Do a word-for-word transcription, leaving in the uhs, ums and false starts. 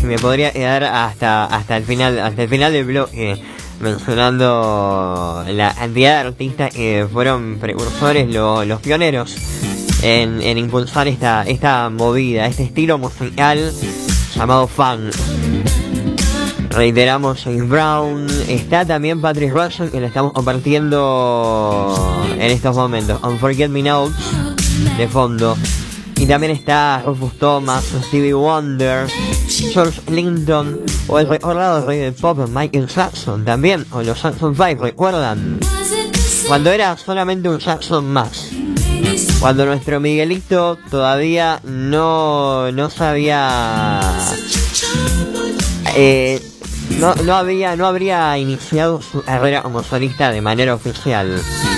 me podría quedar hasta hasta el final, hasta el final del bloque, mencionando la cantidad de artistas que fueron precursores, lo, los pioneros en, en impulsar esta, esta movida, este estilo musical llamado funk. Reiteramos, James Brown, está también Patrick Rushen, que le estamos compartiendo en estos momentos, Unforget Me Now de fondo, y también está Rufus Thomas, Stevie Wonder, George Clinton, o el recordado rey del pop Michael Jackson también, o los Jackson cinco, ¿recuerdan? Cuando era solamente un Jackson más, cuando nuestro Miguelito todavía no, no sabía, eh, no, no había, no habría iniciado su carrera como solista de manera oficial.